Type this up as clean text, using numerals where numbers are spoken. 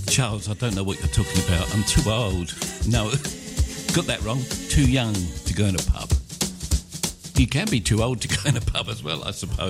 Charles, I don't know what you're talking about. I'm too old. No, got that wrong. Too young to go in a pub. You can be too old to go in a pub as well, I suppose.